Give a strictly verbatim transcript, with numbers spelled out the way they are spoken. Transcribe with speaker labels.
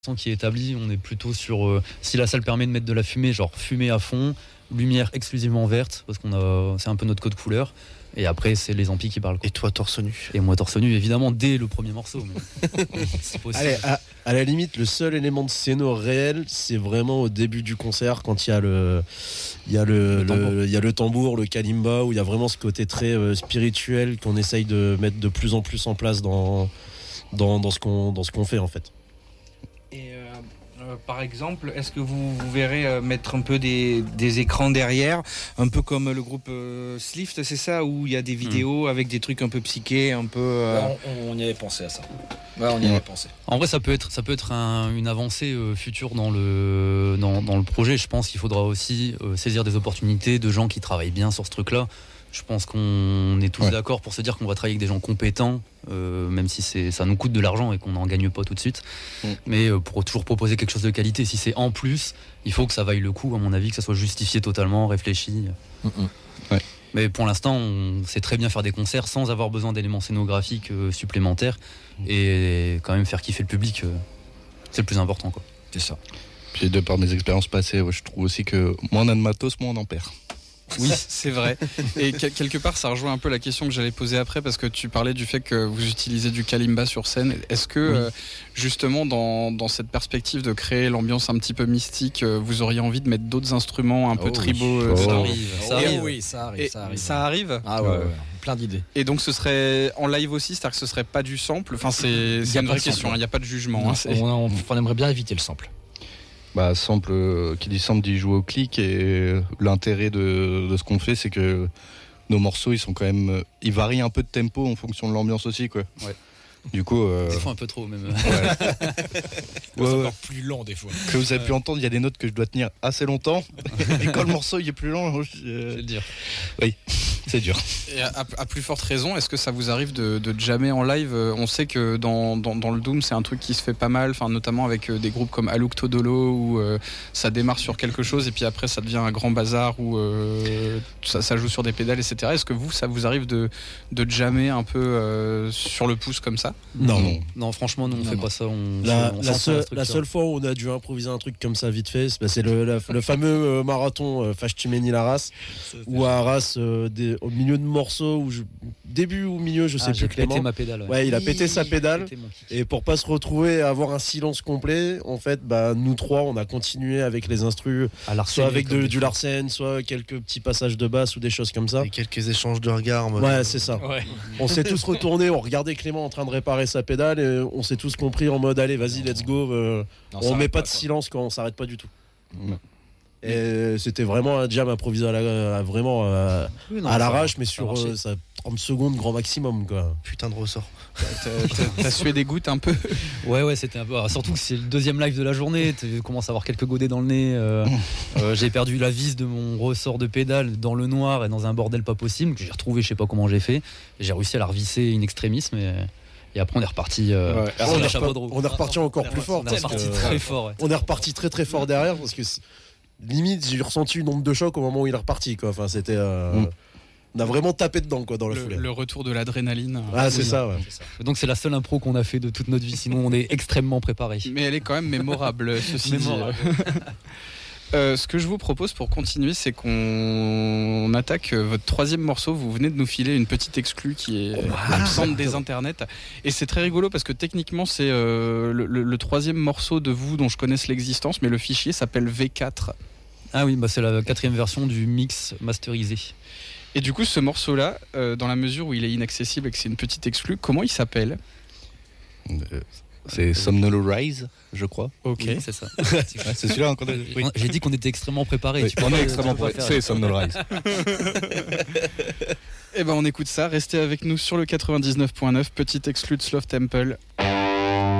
Speaker 1: qui est établi, on est plutôt sur euh, si la salle permet de mettre de la fumée, genre fumée à fond, lumière exclusivement verte parce qu'on a c'est un peu notre code couleur. Et après, c'est les amplis qui parlent. Quoi.
Speaker 2: Et toi, torse nu.
Speaker 1: Et moi, torse nu, évidemment, dès le premier morceau. Mais... c'est possible.
Speaker 3: Allez, à, à la limite, le seul élément de scéno réel, c'est vraiment au début du concert, quand il y a le, il y a le, le, le, il y a le tambour, le kalimba, où il y a vraiment ce côté très euh, spirituel qu'on essaye de mettre de plus en plus en place dans, dans, dans, ce, qu'on, dans ce qu'on fait, en fait.
Speaker 4: Et euh, euh, par exemple, est-ce que vous, vous verrez euh, mettre un peu des, des écrans derrière, un peu comme le groupe euh, Slift, c'est ça, où il y a des vidéos mmh. avec des trucs un peu psychés, un peu. Euh...
Speaker 5: Ouais, on, on y avait pensé à ça. Ouais, on y ouais. avait pensé.
Speaker 1: En vrai, ça peut être, ça peut être un, une avancée euh, future dans le, dans, dans le projet. Je pense qu'il faudra aussi euh, saisir des opportunités de gens qui travaillent bien sur ce truc-là. Je pense qu'on est tous ouais. d'accord pour se dire qu'on va travailler avec des gens compétents, euh, même si c'est, ça nous coûte de l'argent et qu'on n'en gagne pas tout de suite. Mm. Mais euh, pour toujours proposer quelque chose de qualité, si c'est en plus, il faut que ça vaille le coup, à mon avis, que ça soit justifié totalement, réfléchi. Mm-hmm. Ouais. Mais pour l'instant, on sait très bien faire des concerts sans avoir besoin d'éléments scénographiques euh, supplémentaires mm. et quand même faire kiffer le public, euh, c'est le plus important, quoi.
Speaker 5: C'est ça.
Speaker 6: Puis de par mes expériences passées, ouais, je trouve aussi que moins on a de matos, moins on en perd.
Speaker 7: Oui, c'est vrai. Et quelque part, ça rejoint un peu la question que j'allais poser après, parce que tu parlais du fait que vous utilisez du kalimba sur scène. Est-ce que, oui. euh, justement, dans, dans cette perspective de créer l'ambiance un petit peu mystique, euh, vous auriez envie de mettre d'autres instruments un peu
Speaker 5: oh,
Speaker 7: tribaux
Speaker 5: oui.
Speaker 7: euh,
Speaker 5: Ça
Speaker 7: oh.
Speaker 5: arrive. Ça arrive. Et oui, ça arrive. Ça arrive.
Speaker 7: Ça arrive
Speaker 5: Ah ouais, ouais, ouais. Plein d'idées.
Speaker 7: Et donc, ce serait en live aussi, c'est-à-dire que ce serait pas du sample. Enfin, c'est, c'est une vraie question. Il n'y a pas de jugement.
Speaker 5: Non,
Speaker 7: hein,
Speaker 5: on, on, on aimerait bien éviter le sample.
Speaker 6: Bah, sample, euh, qui dit sample dit jouer au clic, et l'intérêt de, de ce qu'on fait, c'est que nos morceaux, ils sont quand même, ils varient un peu de tempo en fonction de l'ambiance aussi, quoi.
Speaker 1: Ouais.
Speaker 6: Du coup, euh...
Speaker 1: des fois un peu trop même.
Speaker 6: Ouais.
Speaker 5: C'est
Speaker 6: ouais,
Speaker 5: encore
Speaker 6: ouais.
Speaker 5: plus lent des fois.
Speaker 6: Que vous avez pu entendre, il y a des notes que je dois tenir assez longtemps. Et quand le morceau il est plus lent, je...
Speaker 1: je vais le dire.
Speaker 6: Oui, c'est dur.
Speaker 7: Et à, à plus forte raison, est-ce que ça vous arrive de, de jammer en live ? On sait que dans, dans, dans le Doom, c'est un truc qui se fait pas mal, enfin, notamment avec des groupes comme Aluk Todolo, où euh, ça démarre sur quelque chose et puis après ça devient un grand bazar où euh, ça, ça joue sur des pédales, et cetera. Est-ce que vous, ça vous arrive de, de jammer un peu euh, sur le pouce comme ça ?
Speaker 1: Non, non, non, franchement, nous on non, fait non. pas ça. On,
Speaker 3: la,
Speaker 1: on
Speaker 3: la, seule, la seule fois où on a dû improviser un truc comme ça vite fait, c'est, bah, c'est le, la, le fameux euh, marathon euh, Fashtimeni Laras, où à Arras, euh, des, au milieu de morceaux, où je, début ou milieu, je sais
Speaker 1: ah,
Speaker 3: plus.
Speaker 1: J'ai
Speaker 3: Clément.
Speaker 1: pété ma pédale. Ouais,
Speaker 3: ouais il a pété sa pédale, et pour pas se retrouver et avoir un silence complet, en fait, bah, nous trois, on a continué avec les instrus, soit avec de, du Larsen, soit quelques petits passages de basse ou des choses comme ça.
Speaker 2: Et quelques échanges de regards.
Speaker 3: Ouais, euh... c'est ça. Ouais. On s'est tous retournés, on regardait Clément en train de réparer sa pédale, et on s'est tous compris en mode allez, vas-y, let's go. Euh, non, on met pas, pas de quoi. Silence quand on s'arrête pas du tout. Mmh. Et c'était vraiment un jam improvisé à, la, à vraiment à, oui, non, à l'arrache, mais sur euh, ça, trente secondes grand maximum, quoi.
Speaker 2: Putain de ressort.
Speaker 7: T'as, t'as, t'as sué des gouttes un peu.
Speaker 1: Ouais, ouais, c'était un peu. Surtout que c'est le deuxième live de la journée. Tu commences à avoir quelques godets dans le nez. Euh, euh, j'ai perdu la vis de mon ressort de pédale dans le noir et dans un bordel pas possible que j'ai retrouvé. Je sais pas comment j'ai fait. Et j'ai réussi à la revisser in extremis, mais. Et après on est reparti. Euh,
Speaker 3: ouais. on, est repa- on est reparti encore plus fort.
Speaker 1: On est reparti
Speaker 3: que,
Speaker 1: très fort. Ouais.
Speaker 3: On est reparti très très fort derrière parce que limite j'ai ressenti une onde de choc au moment où il est reparti, quoi. Enfin c'était. Euh, mm. On a vraiment tapé dedans, quoi, dans la
Speaker 7: le,
Speaker 3: foulée.
Speaker 7: Le retour de l'adrénaline.
Speaker 3: Ah c'est ça, ouais.
Speaker 1: c'est ça. Donc c'est la seule impro qu'on a fait de toute notre vie. Sinon on est extrêmement préparé.
Speaker 7: Mais elle est quand même mémorable. Ceci mémorable. Euh, ce que je vous propose pour continuer, c'est qu'on attaque votre troisième morceau. Vous venez de nous filer une petite exclue qui est oh, absente des internets. Et c'est très rigolo parce que techniquement, c'est euh, le, le, le troisième morceau de vous dont je connaisse l'existence, mais le fichier s'appelle V quatre.
Speaker 1: Ah oui, bah c'est la quatrième version du mix masterisé.
Speaker 7: Et du coup, ce morceau-là, euh, dans la mesure où il est inaccessible et que c'est une petite exclue, comment il s'appelle ?
Speaker 6: euh... C'est Somnolorize, je crois.
Speaker 7: Ok,
Speaker 1: oui, c'est ça.
Speaker 6: Ouais, c'est celui-là. Hein,
Speaker 1: oui. J'ai dit qu'on était extrêmement préparés.
Speaker 6: Oui, on est extrêmement préparés. C'est Somnolorize.
Speaker 7: Eh ben, on écoute ça. Restez avec nous sur le quatre-vingt-dix-neuf point neuf. Petite exclue de Slow Temple